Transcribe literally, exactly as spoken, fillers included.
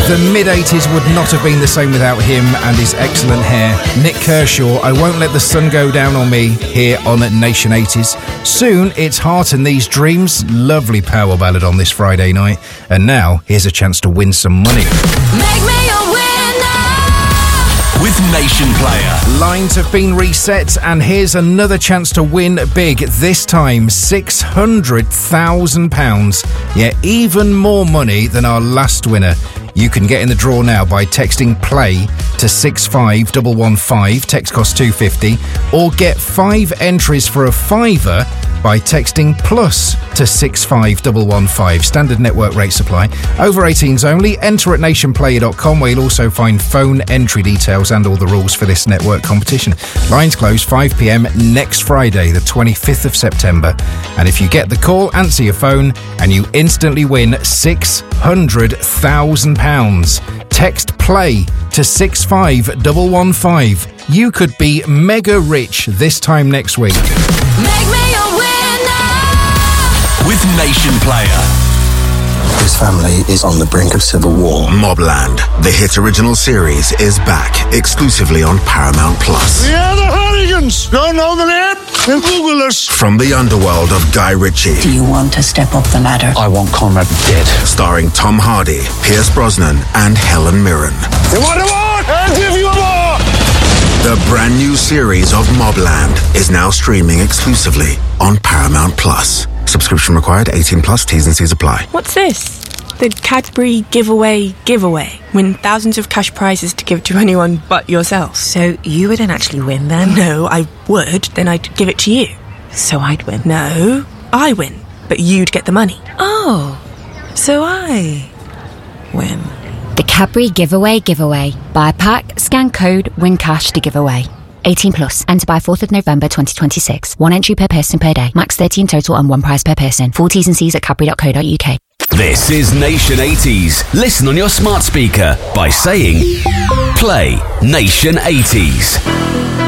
The mid-eighties would not have been the same without him and his excellent hair. Nick Kershaw, I Won't Let the Sun Go Down on Me, here on Nation eighties. Soon, it's Heart and These Dreams. Lovely power ballad on this Friday night. And now, here's a chance to win some money. Make me a winner with Nation Player. Lines have been reset, and here's another chance to win big. This time, six hundred thousand pounds. Yeah, even more money than our last winner. You can get in the draw now by texting PLAY to six five one one five, text costs two pounds fifty, or get five entries for a fiver by texting PLUS to six five one one five. Standard network rate supply. Over eighteens only. Enter at nation player dot com, where you'll also find phone entry details and all the rules for this network competition. Lines close five p.m. next Friday, the twenty-fifth of September. And if you get the call, answer your phone and you instantly win six hundred thousand pounds. Text PLAY to six five one one five. You could be mega rich this time next week. Make me a winner with Nation Player. His family is on the brink of civil war. Mobland, the hit original series, is back exclusively on Paramount Plus. Yeah, the Hardigans. Don't know the name? Then Google us. From the underworld of Guy Ritchie. Do you want to step up the ladder? I want Conrad dead. Starring Tom Hardy, Pierce Brosnan, and Helen Mirren. You want a more? I'll give you a more. The brand new series of Mobland is now streaming exclusively on Paramount Plus. Subscription required, eighteen plus, T's and C's apply. What's this? The Cadbury giveaway giveaway. Win thousands of cash prizes to give to anyone but yourself. So you wouldn't actually win then? No, I would. Then I'd give it to you. So I'd win? No, I win. But you'd get the money. Oh, so I win. The Cadbury giveaway giveaway. Buy a pack, scan code, win cash to give away. eighteen plus. Enter by fourth of November twenty twenty-six. One entry per person per day. Max thirty in total and one prize per person. Full T's and C's at cadbury dot co dot uk. This is Nation eighties. Listen on your smart speaker by saying Play Nation eighties.